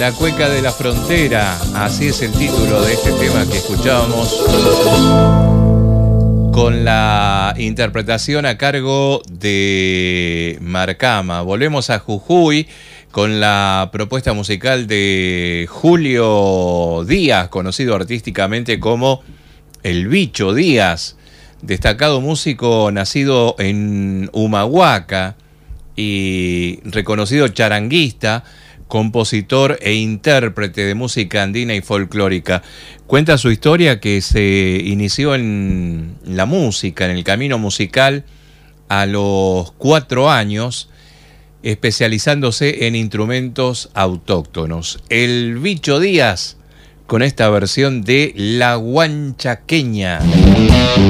La cueca de la frontera, así es el título de este tema que escuchábamos, con la interpretación a cargo de Marcama. Volvemos a Jujuy con la propuesta musical de Julio Díaz, conocido artísticamente como El Bicho Díaz, destacado músico nacido en Humahuaca y reconocido charanguista, compositor e intérprete de música andina y folclórica. Cuenta su historia que se inició en la música, en el camino musical, a los 4 años, especializándose en instrumentos autóctonos. El Bicho Díaz, con esta versión de La Huanchaqueña.